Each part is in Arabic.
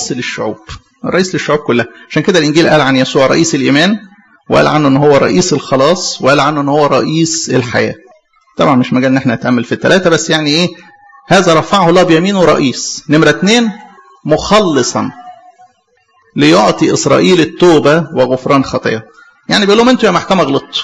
رئيس للشعوب، رئيس للشعوب كلها. عشان كده الإنجيل قال عن يسوع رئيس الإيمان، وقال عنه ان هو رئيس الخلاص، وقال عنه ان هو رئيس الحياة. طبعا مش مجال ان احنا نتأمل في الثلاثة، بس يعني ايه، هذا رفعه الله بيمينه رئيس. نمرة 2 مخلصا ليعطي إسرائيل التوبة وغفران خطايا. يعني بيقول لهم انتوا يا محكمة غلطتوا،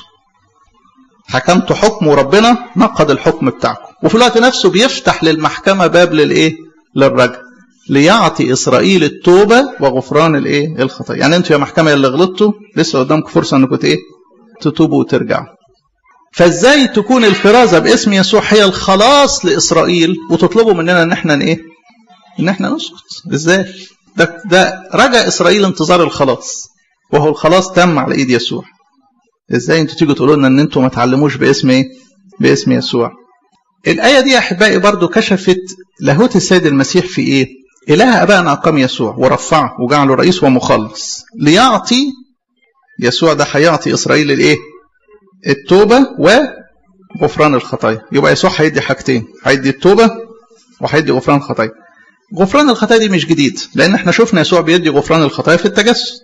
حكمتوا حكم وربنا نقض الحكم بتاعكم، وفي الوقت نفسه بيفتح للمحكمة باب للايه، للرجع، ليعطي إسرائيل التوبة وغفران الايه، الخطايا. يعني انتوا يا محكمة اللي غلطتوا لسه قدامكم فرصة انكم ايه، تتوبوا وترجعوا. فازاي تكون الكرازة باسم يسوع هي الخلاص لإسرائيل وتطلبوا مننا ان احنا ايه، ان احنا نسكت؟ ازاي؟ ده رجع إسرائيل انتظار الخلاص، وهو الخلاص تم على ايد يسوع. ازاي انتوا تيجوا تقولوا لنا ان انتوا ما تعلموش باسم ايه، باسم يسوع؟ الآية دي يا احبائي برضو كشفت لاهوت السيد المسيح في ايه؟ إله أبائنا أقام يسوع ورفعه وجعله رئيس ومخلص، ليعطي يسوع ده هيعطي إسرائيل الايه؟ التوبة وغفران الخطايا. يبقى يسوع هيدي حاجتين، هيدي التوبة وهيدي غفران الخطايا. غفران الخطايا دي مش جديد، لأن احنا شفنا يسوع بيدي غفران الخطايا في التجسد.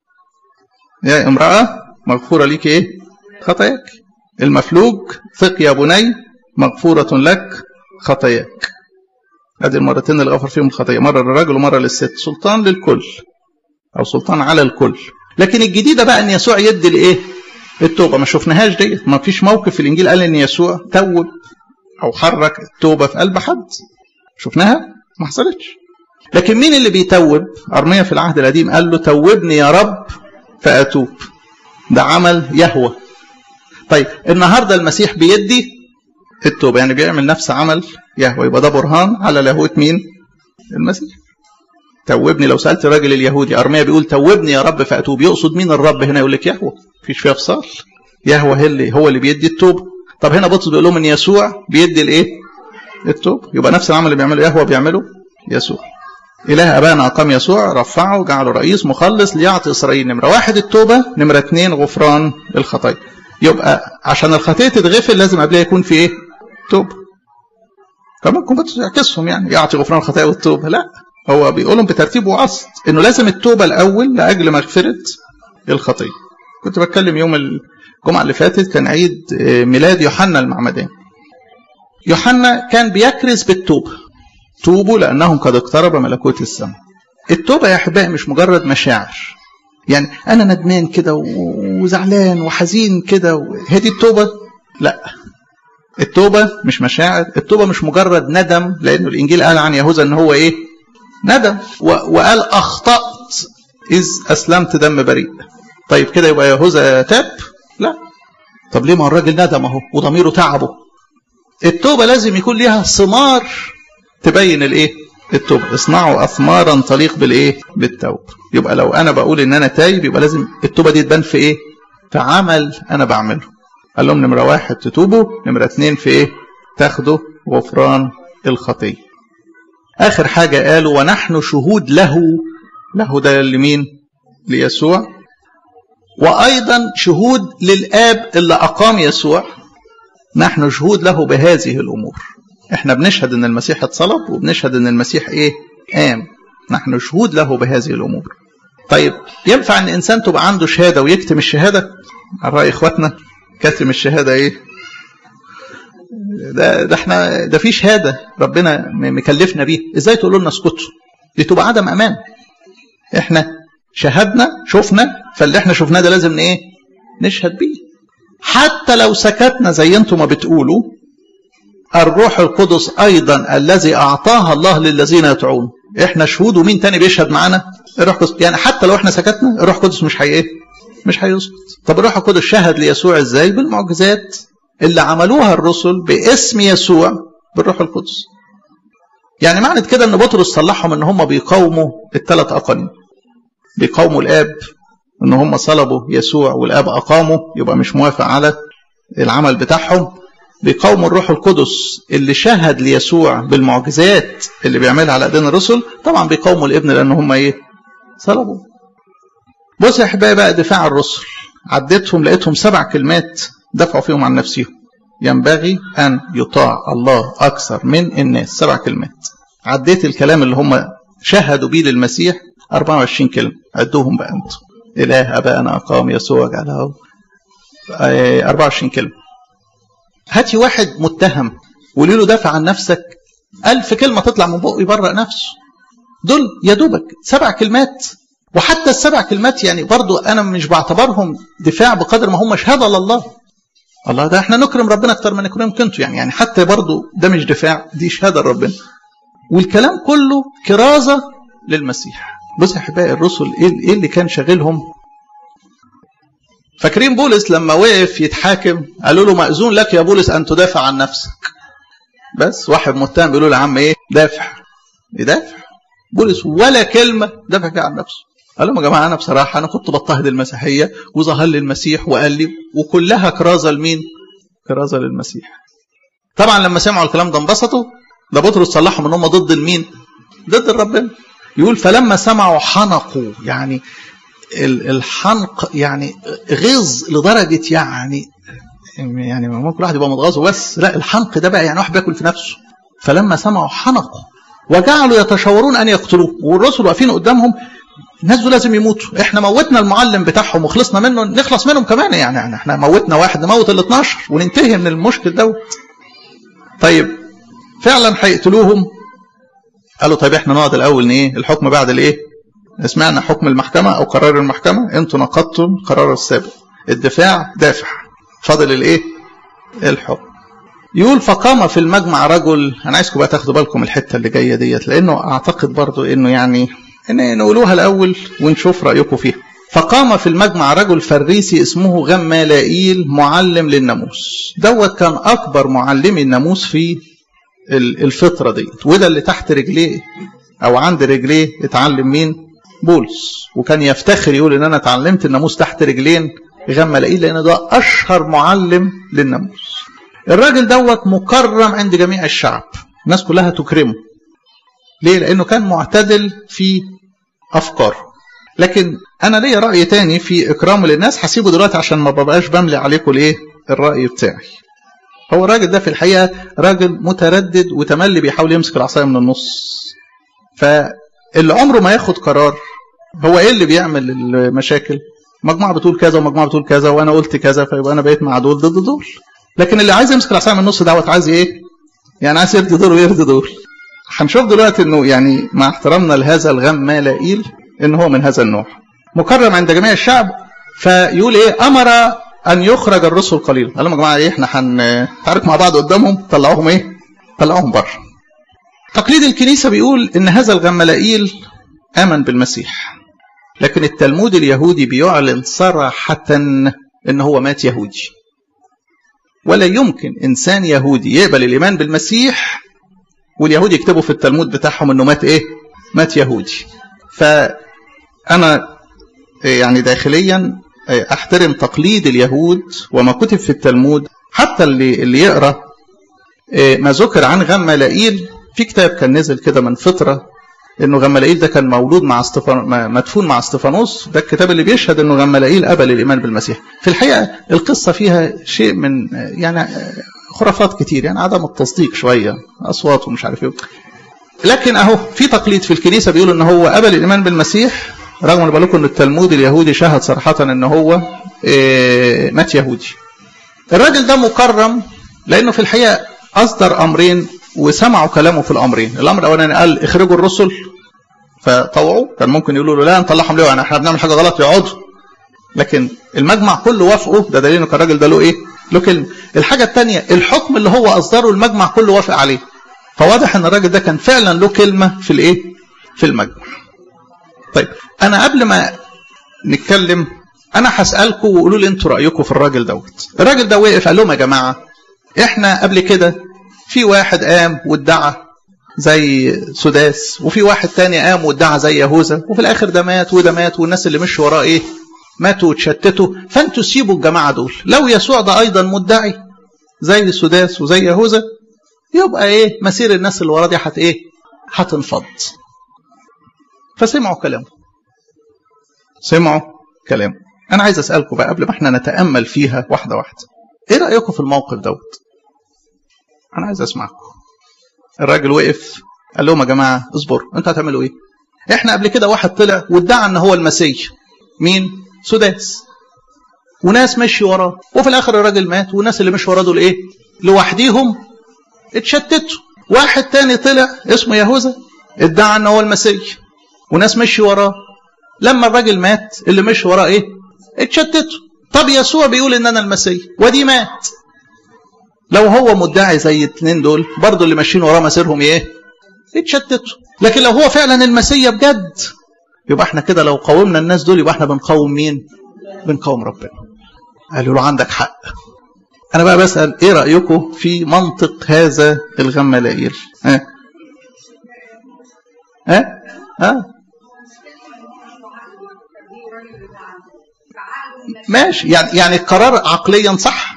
يا امرأة مغفورة ليك ايه؟ خطاياك. المفلوج ثق يا بني مغفورة لك خطاياك. هذه المرتين اللي غفر فيهم الخطايا، مرة للرجل ومرة للست، سلطان للكل أو سلطان على الكل. لكن الجديدة بقى أن يسوع يدي الإيه؟ التوبة. ما شفناهاش ديت، ما فيش موقف في الإنجيل قال أن يسوع توب أو حرك التوبة في قلب حد. شفناها؟ ما حصلتش. لكن مين اللي بيتوب؟ أرميا في العهد القديم قال له توبني يا رب فأتوب. ده عمل يهوه. طيب النهاردة المسيح بيدي التوبة، يعني بيعمل نفس عمل يهوه. يبقى ده برهان على لاهوت مين؟ المسيح. توبني. لو سألت الراجل اليهودي أرميا بيقول توبني يا رب فأتوب، يقصد مين الرب هنا؟ يقول لك يهوه. مفيش فيها فصال. يهوه هو اللي بيدي التوبة. طب هنا بطرس بيقول لهم ان يسوع بيدي الايه؟ التوبة. يبقى نفس العمل اللي بيعمله يهوه بيعمله يسوع. إله أبانا أقام يسوع رفعه وجعله رئيس مخلص ليعطي إسرائيل نمرة 1 التوبة، نمرة 2 غفران الخطايا. يبقى عشان الخطية تتغفر لازم قبلها يكون في ايه؟ توبة. فممكن بطرس يعكسهم، يعني يعطي غفران الخطايا والتوبة، لا، هو بيقولهم بترتيب وقصد انه لازم التوبة الأول لأجل مغفرة الخطية. كنت بتكلم يوم الجمعة اللي فاتت كان عيد ميلاد يوحنا المعمدان. يوحنا كان بيكرز بالتوبة، توبوا لأنهم قد اقترب ملكوت السماء. التوبة يا أحبائي مش مجرد مشاعر، يعني أنا ندمان كده وزعلان وحزين كده، هذه التوبة؟ لا، التوبة مش مشاعر، التوبة مش مجرد ندم، لأنه الإنجيل قال عن يهوذا أنه هو إيه؟ ندم، وقال أخطأت إذ أسلمت دم بريء. طيب كده يبقى يهوذا تاب؟ لا. طب ليه؟ ما الراجل ندم اهو وضميره تعبه. التوبة لازم يكون ليها ثمار تبين الايه؟ التوبة. اصنعوا أثمارا تليق بالايه؟ بالتوبة. يبقى لو أنا بقول إن أنا تايب يبقى لازم التوبة دي تبان في إيه؟ في عمل أنا بعمله. قال لهم نمرة 1 تتوبوا، نمرة 2 في إيه؟ تاخدوا غفران الخطية. آخر حاجة قالوا ونحن شهود له ده لمين؟ ليسوع، وأيضا شهود للآب اللي أقام يسوع. نحن شهود له بهذه الأمور. احنا بنشهد ان المسيح اتصلب وبنشهد ان المسيح ايه؟ قام. نحن شهود له بهذه الأمور. طيب ينفع ان انسان تبقى عنده شهادة ويكتم الشهادة؟ على رأي اخواتنا كتم الشهادة ايه؟ ده احنا ده في شهادة ربنا مكلفنا بيه، ازاي تقولوا لنا اسكتوا؟ دي تبقى عدم امان. احنا شهدنا شفنا، فاللي احنا شفناه ده لازم ايه؟ نشهد بيه. حتى لو سكتنا زي انتم ما بتقولوا، الروح القدس ايضا الذي اعطاها الله للذين يطيعون. احنا شهود، ومين تاني بيشهد معانا؟ الروح القدس. يعني حتى لو احنا سكتنا الروح القدس مش هيسكت. طب الروح القدس شهد ليسوع ازاي؟ بالمعجزات اللي عملوها الرسل باسم يسوع بالروح القدس. يعني معنى كده ان بطرس صلحهم ان هم بيقاوموا الثلاث اقانيم، بيقاوموا الاب ان هم صلبوا يسوع والاب اقاموا، يبقى مش موافق على العمل بتاعهم. بيقاوموا الروح القدس اللي شهد ليسوع بالمعجزات اللي بيعملها على ايدين الرسل. طبعا بيقاوموا الابن لان هم ايه؟ صلبوا. بص يا احبائي بقى دفاع الرسل، عديتهم لقيتهم 7 كلمات دفعوا فيهم عن نفسهم. ينبغي ان يطاع الله اكثر من الناس. 7 كلمات. عديت الكلام اللي هم شهدوا بيه للمسيح 24 كلمة عدوهم بقى انتوا. إله أبانا أقام يسوع جعله 24 كلمة. هاتي واحد متهم وقولي له دافع عن نفسك 1000 كلمة تطلع من بقه يبرأ نفسه. دول يا دوبك 7 كلمات، وحتى ال7 كلمات يعني برضو أنا مش بعتبرهم دفاع بقدر ما هم شهادة لله. الله ده احنا نكرم ربنا أكتر من نكرمكم انتوا، يعني حتى برضو ده مش دفاع، دي شهادة لربنا. والكلام كله كرازة للمسيح. بص يا أحبائي الرسل إيه اللي كان شاغلهم؟ فاكرين بولس لما وقف يتحاكم قالوا له مأذون لك يا بولس أن تدافع عن نفسك. بس واحد متهم بيقولوا له يا عم إيه دافع، يدافع. بولس ولا كلمة دافع فيها عن نفسه. قال لهم يا جماعة أنا بصراحة أنا كنت بضطهد المسيحية وظهر لي المسيح وقال لي، وكلها كرازة لمين؟ كرازة للمسيح. طبعا لما سمعوا الكلام ده انبسطوا. ده بطرس صلحهم ان هم ضد المين؟ ضد ربنا. يقول فلما سمعوا حنقوا، يعني الحنق يعني غيظ لدرجة يعني ممكن واحد يبقى متغاظ بس لا، الحنق ده بقى يعني واحد بياكل في نفسه. فلما سمعوا حنقوا وجعلوا يتشاورون ان يقتلوه، والرسل واقفين قدامهم الناس دول لازم يموتوا، احنا موتنا المعلم بتاعهم وخلصنا منه، نخلص منهم كمان، يعني احنا موتنا واحد نموت ال12 وننتهي من المشكل دوت. طيب فعلا هيقتلوهم. قالوا طيب احنا نقعد الاول ايه الحكم بعد الايه؟ سمعنا حكم المحكمه او قرار المحكمه، انتوا نقضتم قرار السابق، الدفاع دافع، فاضل الايه؟ الحكم. يقول فقام في المجمع رجل، انا عايزكم بقى تاخدوا بالكم الحته اللي جايه ديت، لانه اعتقد برضو انه يعني ان نقولوها الاول ونشوف رايكم فيها. فقام في المجمع رجل فريسي اسمه غمالائيل معلم للناموس. دوت كان اكبر معلمي الناموس في الفتره ديت، وده اللي تحت رجليه او عند رجليه اتعلم مين؟ بولس. وكان يفتخر يقول ان انا اتعلمت الناموس تحت رجلين غمالائيل، لان ده اشهر معلم للناموس. الراجل دوت مكرم عند جميع الشعب، الناس كلها تكرمه. ليه؟ لانه كان معتدل في افكاره. لكن انا ليا راي تاني في اكرامه للناس، هسيبه دلوقتي عشان ما ببقاش بملي عليكم الايه؟ الراي بتاعي. هو الراجل ده في الحقيقه راجل متردد وتملي بيحاول يمسك العصايه من النص. فاللي عمره ما ياخد قرار، هو ايه اللي بيعمل المشاكل؟ مجموعه بتقول كذا ومجموعه بتقول كذا وانا قلت كذا، فيبقى انا بقيت مع دول ضد دول. لكن اللي عايز يمسك العصايه من النص دوت عايز ايه؟ يعني عايز يرضي دول ويرضي دول. هنشوف دلوقتي انه يعني مع احترامنا لهذا الغمالائيل ان هو من هذا النوع، مكرم عند جميع الشعب. فيقول ايه؟ امر ان يخرج الرسل قليلا. قال لهم يا جماعه ايه، احنا هنتعارك مع بعض قدامهم، طلعوهم ايه؟ طلعوهم بره. تقليد الكنيسه بيقول ان هذا الغمالائيل امن بالمسيح، لكن التلمود اليهودي بيعلن صراحه ان هو مات يهودي. ولا يمكن انسان يهودي يقبل الايمان بالمسيح واليهود يكتبوا في التلمود بتاعهم انه مات ايه؟ مات يهودي. فانا يعني داخليا احترم تقليد اليهود وما كتب في التلمود. حتى اللي يقرا ما ذكر عن غمالائيل في كتاب كان نزل كده من فتره، انه غمالائيل ده كان مولود مع مدفون مع استفانوس. ده الكتاب اللي بيشهد انه غمالائيل قبل الايمان بالمسيح. في الحقيقه القصه فيها شيء من يعني خرافات كتير، يعني عدم التصديق شويه، اصوات ومش عارف ايه. لكن اهو في تقليد في الكنيسه بيقول ان هو قبل الايمان بالمسيح، رغم ان بقول لكم ان التلمود اليهودي شهد صراحه ان هو مات يهودي. الراجل ده مكرم لانه في الحقيقه اصدر امرين وسمعوا كلامه في الامرين. الامر الاولاني قال اخرجوا الرسل، فطوعوا. كان ممكن يقولوا له لا نطلعهم ليه، يعني احنا بنعمل حاجه غلط، يقعدوا. لكن المجمع كله وافقوا. ده دليل ان الراجل ده له ايه؟ له كلمه. الحاجه الثانيه الحكم اللي هو اصدره المجمع كله وافق عليه. فواضح ان الراجل ده كان فعلا له كلمه في الايه؟ في المجمع. طيب انا قبل ما نتكلم انا هسالكم وقولوا لي انتوا رايكم في الراجل دوت. الراجل ده وقف قال لهم يا جماعه احنا قبل كده في واحد قام وادعى زي سداس، وفي واحد تاني قام وادعى زي يهوذا، وفي الاخر ده مات وده مات، والناس اللي مشوا وراه ايه؟ ماتوا وتشتتوا. فانتوا سيبوا الجماعه دول. لو يسوع ده ايضا مدعي زي سداس وزي يهوذا، يبقى ايه؟ مسير الناس اللي وراه دي ايه؟ هتنفض. فسمعوا كلامه. سمعوا كلامه. انا عايز اسالكم بقى قبل ما احنا نتامل فيها واحده واحده، ايه رايكم في الموقف دوت؟ انا عايز اسمعكم. الراجل وقف قال لهم يا جماعه اصبروا، انتوا هتعملوا ايه؟ احنا قبل كده واحد طلع وادعى ان هو المسيح. مين؟ سداس. وناس مشي وراه، وفي الاخر الراجل مات، والناس اللي مشي وراه دول ايه؟ لوحديهم اتشتتوا. واحد تاني طلع اسمه يهوذا ادعى ان هو المسيح، وناس مشي وراه. لما الراجل مات اللي مشي وراه ايه؟ اتشتتوا. طب يسوع بيقول ان انا المسيح ودي مات. لو هو مدعي زي الاثنين دول برضو اللي ماشيين وراه مسيرهم ايه؟ اتشتتوا. لكن لو هو فعلا المسيح بجد يبقى احنا كده لو قاومنا الناس دول يبقى احنا بنقاوم مين؟ بنقاوم ربنا. قالوا له عندك حق. انا بقى بسأل ايه رأيكم في منطق هذا الغملائيل؟ ماشي، يعني القرار عقليا صح.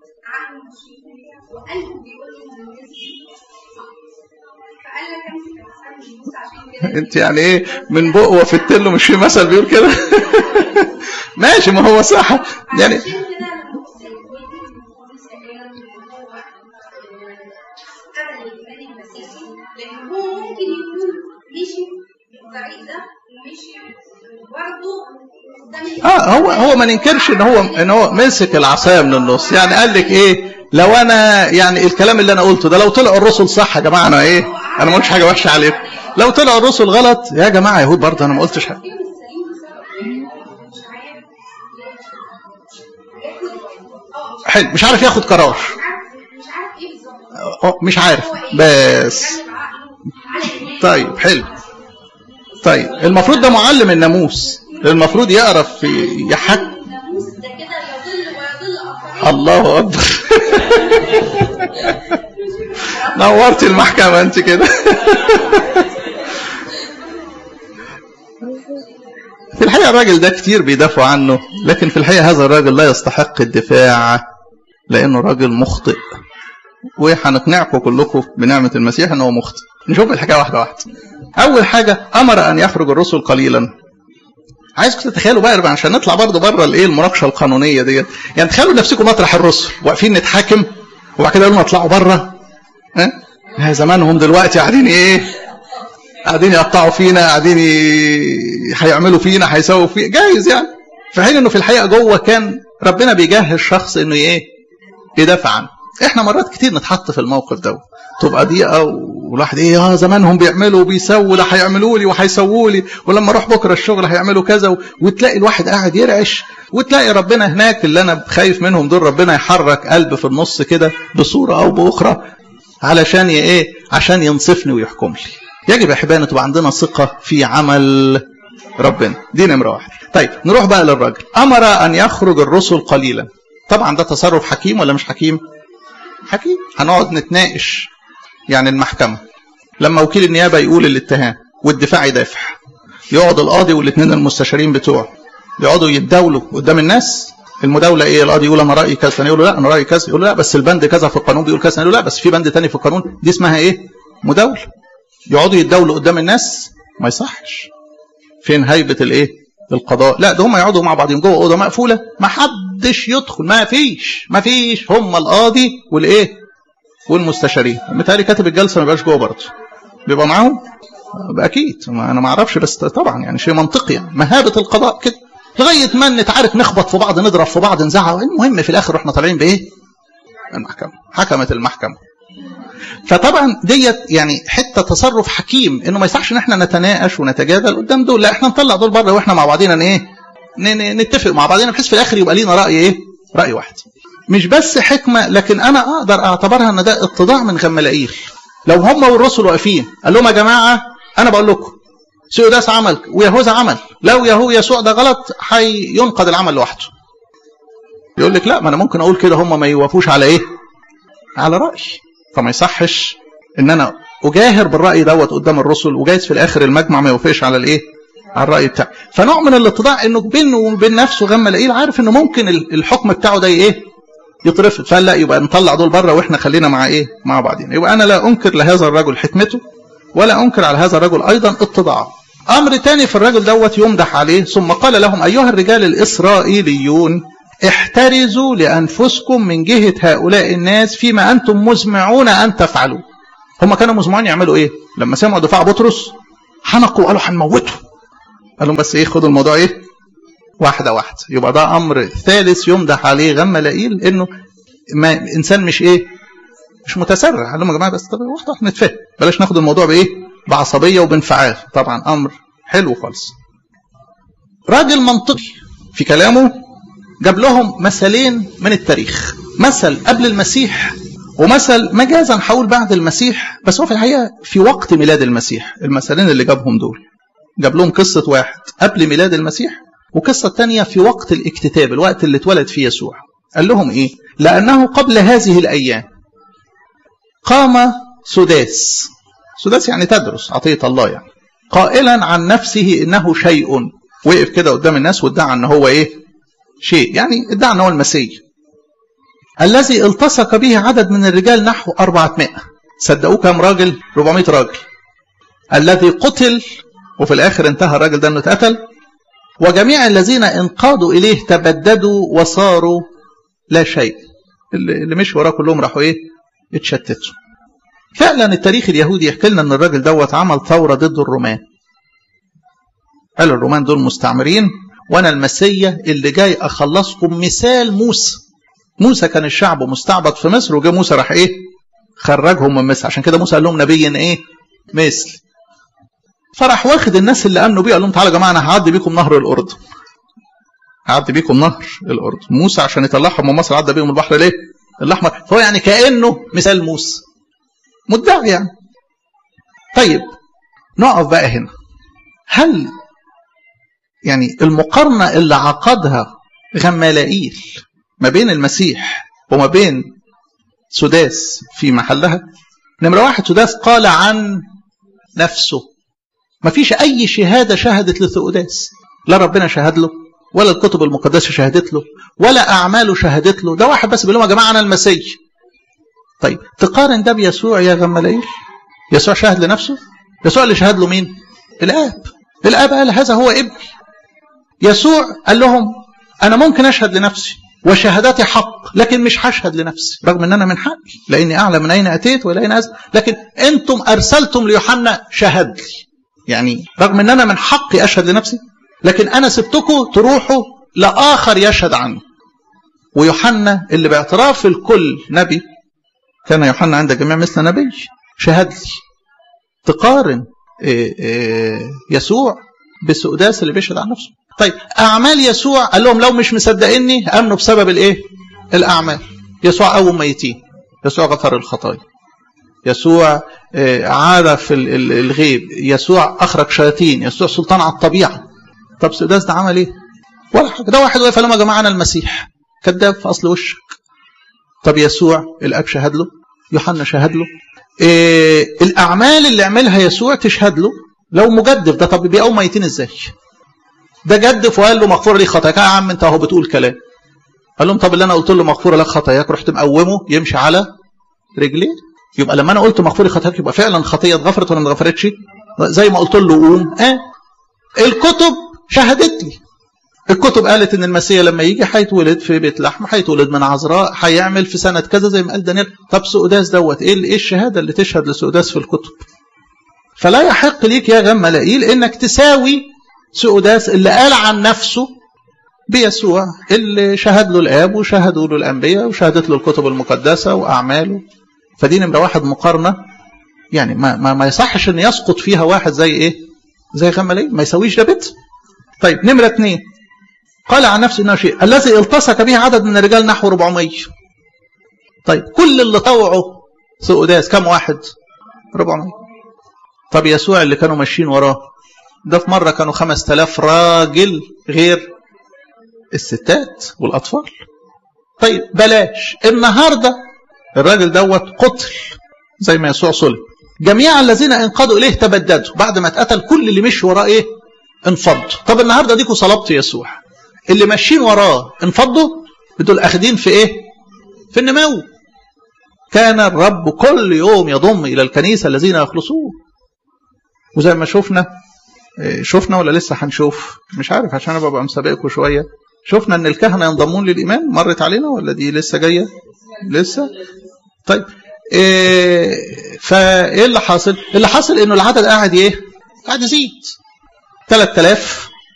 انت يعني ايه من بق وفت له؟ مش في مثل بيقول كده؟ ماشي، ما هو صح يعني. هو ما ننكرش ان هو مسك العصايه من النص. يعني قال لك ايه؟ لو انا يعني الكلام اللي انا قلته ده لو طلع الرسل صح يا جماعه انا ايه؟ انا ما قلتش حاجه وحشه عليكم. لو طلع الرسل غلط يا جماعه يهود برضه انا ما قلتش حاجه. حلو، مش عارف ياخد قرار. مش عارف بس. طيب حلو. طيب المفروض ده معلم الناموس، المفروض يعرف يحكم. الله اكبر. نورت المحكمه انت كده. في الحقيقه الراجل ده كتير بيدافعوا عنه، لكن في الحقيقه هذا الراجل لا يستحق الدفاع لانه راجل مخطئ، وهنقنعكم كلكم بنعمه المسيح انه مخطئ. نشوف الحكايه واحده واحده. اول حاجه امر ان يخرج الرسل قليلا. عايزكم تتخيلوا بقى عشان نطلع برضه بره الايه المناقشه القانونيه ديت. يعني تخيلوا نفسكم مطرح الرسل واقفين نتحاكم وبعد كده يقولوا اطلعوا بره. ها زمانهم دلوقتي قاعدين ايه؟ قاعدين يقطعوا فينا، قاعدين هيعملوا فينا، هيسووا فينا، جايز يعني. في حين انه في الحقيقه جوه كان ربنا بيجهز شخص انه ايه؟ يدافع عنه. احنا مرات كتير نتحط في الموقف ده، تبقى ضيقه والواحد ايه زمانهم بيعملوا وبيسووا، ده هيعملوا لي وهيسووا لي، ولما اروح بكره الشغل هيعملوا كذا، وتلاقي الواحد قاعد يرعش، وتلاقي ربنا هناك اللي انا خايف منهم دول ربنا يحرك قلب في النص كده بصوره او باخرى علشان ايه؟ عشان ينصفني ويحكم لي. يجب يا احبائي تبقى عندنا ثقه في عمل ربنا. دي نمره واحد. طيب نروح بقى للراجل. امر ان يخرج الرسل قليلا. طبعا ده تصرف حكيم ولا مش حكيم؟ حكيم. هنقعد نتناقش. يعني المحكمة لما وكيل النيابة يقول الاتهام والدفاع يدافع، يقعد القاضي والاثنين المستشارين بتوعه يقعدوا يتداولوا قدام الناس. المداولة ايه؟ القاضي يقول انا رأيي كذا، يقول له لا انا رأيي كذا، يقول له لا بس البند كذا في القانون بيقول كذا، يقول له لا بس في بند تاني في القانون. دي اسمها ايه؟ مداولة. يقعدوا يتداولوا قدام الناس، ما يصحش. فين هيبة الايه؟ القضاء؟ لا ده هم يقعدوا مع بعضهم جوه اوضه مقفوله، ما حدش يدخل، ما فيش هم القاضي والايه؟ والمستشارين. متهيألي كاتب الجلسه ما بيبقاش جوه برضه، بيبقى معاهم اكيد. انا ما اعرفش بس طبعا يعني شيء منطقي، يعني مهابه القضاء كده لغايه ما نتعارك نخبط في بعض نضرب في بعض نزعق، المهم في الاخر احنا طالعين بايه؟ المحكمه. حكمت المحكمه. فطبعا ديت يعني حته تصرف حكيم انه ما يصحش ان احنا نتناقش ونتجادل قدام دول، لا احنا نطلع دول بره واحنا مع بعضينا ايه؟ نتفق مع بعضنا بحيث في الاخر يبقى لينا راي ايه؟ راي واحد. مش بس حكمه، لكن انا اقدر اعتبرها ان ده اتضاع من غملائيل. لو هم والرسل واقفين قال لهم يا جماعه انا بقول لكم سيوداس عمل ويهوذا عمل، لو يسوع ده غلط هينقض العمل لوحده. يقول لك لا، ما انا ممكن اقول كده هم ما يوافوش على ايه؟ على رايي. فما يصحش ان انا اجاهر بالراي دوت قدام الرسل وجايز في الاخر المجمع ما يوافقش على الايه؟ على الراي بتاعه. فنوع من الاتضاع انه بينه وبين نفسه غملائيل عارف انه ممكن الحكم بتاعه ده ايه؟ يترفض. فلا يبقى نطلع دول بره واحنا خلينا مع ايه؟ مع بعضين. يبقى انا لا انكر لهذا الرجل حكمته ولا انكر على هذا الرجل ايضا اتضاعه. امر تاني في الرجل دوت يمدح عليه. ثم قال لهم ايها الرجال الاسرائيليون احترزوا لانفسكم من جهه هؤلاء الناس فيما انتم مزمعون ان تفعلوا. هم كانوا مزمعين يعملوا ايه؟ لما سمعوا دفاع بطرس حنقوا وقالوا هنموته. قال لهم بس ايه، خدوا الموضوع ايه واحده واحده. يبقى ده امر ثالث يمدح عليه غملائيل، انه ما انسان مش ايه، مش متسرع. قال لهم يا جماعه بس طب واحده واحده نتفاهم، بلاش ناخد الموضوع بايه، بعصبيه وبانفعال. طبعا امر حلو خالص. راجل منطقي في كلامه، جاب لهم مثلين من التاريخ، مثل قبل المسيح ومثل مجازا حول بعد المسيح، بس هو في الحقيقه في وقت ميلاد المسيح. المثلين اللي جابهم دول، جاب لهم قصه واحد قبل ميلاد المسيح، وقصه ثانيه في وقت الاكتتاب، الوقت اللي اتولد فيه يسوع. قال لهم ايه؟ لانه قبل هذه الايام قام سداس، سداس يعني تدرس عطيه الله يعني، قائلا عن نفسه انه شيء. وقف كده قدام الناس وادعى ان هو ايه؟ شيء، يعني ادعى ان هو المسيح. الذي التصق به عدد من الرجال نحو 400. صدقوه كم راجل؟ 400 راجل. الذي قتل، وفي الاخر انتهى الراجل ده انه اتقتل. وجميع الذين انقادوا اليه تبددوا وصاروا لا شيء. اللي مش وراه كلهم راحوا ايه؟ اتشتتوا. فعلا التاريخ اليهودي يحكي لنا ان الراجل دوت عمل ثوره ضد الرومان. قال الرومان دول مستعمرين، وانا المسيا اللي جاي اخلصكم. مثال موسى. موسى كان الشعب مستعبد في مصر، وجاء موسى راح ايه؟ خرجهم من مصر. عشان كده موسى قال لهم نبي ايه؟ مثل. فراح واخد الناس اللي امنوا بيه، قال لهم تعالوا يا جماعه انا هعدي بيكم نهر الاردن. هعدي بيكم نهر الاردن. موسى عشان يطلعهم من مصر عدى بيهم البحر ليه؟ الاحمر. فهو يعني كانه مثال موسى مدعي يعني. طيب نقف بقى هنا. هل يعني المقارنه اللي عقدها غملائيل ما بين المسيح وما بين سداس في محلها؟ نمرة واحد، سداس قال عن نفسه. ما فيش أي شهادة شهدت لثؤداس، لا ربنا شهد له، ولا الكتب المقدسة شهدت له، ولا أعماله شهدت له. ده واحد بس بيقول لهم يا جماعة أنا المسيح. طيب تقارن ده بيسوع يا غملائيل؟ يسوع شهد لنفسه؟ يسوع اللي شهد له مين؟ الآب. الآب قال هذا هو ابني. يسوع قال لهم أنا ممكن أشهد لنفسي وشهادتي حق، لكن مش هشهد لنفسي، رغم ان انا من حقي لاني اعلم من اين اتيت والى اين اذهب، لكن انتم ارسلتم ليوحنا شهد لي. يعني رغم ان انا من حقي اشهد لنفسي، لكن انا سبتكم تروحوا لاخر يشهد عني. ويوحنا اللي باعتراف الكل نبي، كان يوحنا عند الجميع مثل نبي، شهد لي. تقارن يسوع بسؤداس اللي بيشهد عن نفسه. طيب اعمال يسوع، قال لهم لو مش مصدقيني امنوا بسبب الايه؟ الاعمال. يسوع قوم ميتين، يسوع غفر الخطايا، يسوع عارف الغيب، يسوع اخرج شياطين، يسوع سلطان على الطبيعه. طب سؤداس ده عمل ايه؟ ولا حاجه. ده واحد واقف قال لهم يا جماعه انا المسيح، كذاب في اصل وشك. طب يسوع الاب شهد له، يوحنا شهد له، الاعمال اللي عملها يسوع تشهد له. لو مجدف ده، طب بيقوم ميتين ازاي؟ ده جدف وقال له مغفوره لي خطاياك. يا عم انت اهو بتقول كلام. قال لهم طب اللي انا قلت له مغفوره لك خطاياك رحت مقومه يمشي على رجليه. يبقى لما انا قلت مغفوره لي خطاياك يبقى فعلا خطيه اتغفرت ولا ما اتغفرتش؟ زي ما قلت له قوم. الكتب شهدت لي. الكتب قالت ان المسيح لما يجي هيتولد في بيت لحم، هيتولد من عذراء، هيعمل في سنه كذا زي ما قال دانيال. طب سؤداس دوت ايه الشهاده اللي تشهد لسؤداس في الكتب؟ فلا يحق ليك يا غملائيل انك تساوي سؤداس اللي قال عن نفسه بيسوع اللي شهد له الآب وشهدوا له الأنبياء وشهدت له الكتب المقدسة وأعماله. فدي نمرة واحد مقارنة يعني ما يصحش ان يسقط فيها واحد زي ايه؟ زي غملائيل، ما يسويش ده بيت. طيب نمرة 2، قال عن نفسه انه شيء الذي التصق به عدد من الرجال نحو 400. طيب كل اللي طوعوا سؤداس كم واحد؟ 400. طب يسوع اللي كانوا ماشيين وراه ده في مرة كانوا 5000 راجل غير الستات والأطفال. طيب بلاش، النهاردة الراجل دوت قتل زي ما يسوع صلب. جميع الذين انقادوا إليه تبددوا. بعد ما اتقتل كل اللي مشي وراه إيه؟ انفضوا. طب النهاردة ديكوا صلبت يسوع، اللي ماشيين وراه انفضوا، بدول أخدين في إيه؟ في النمو. كان الرب كل يوم يضم إلى الكنيسة الذين يخلصون. وزي ما شفنا ولا لسه هنشوف مش عارف عشان أنا ببقى مسابقكم شوية. شفنا ان الكهنة ينضمون للإيمان، مرت علينا ولا دي لسه جاية؟ لسه. طيب فايه اللي حاصل؟ اللي حاصل انه العدد قاعد ايه؟ قاعد يزيد. 3000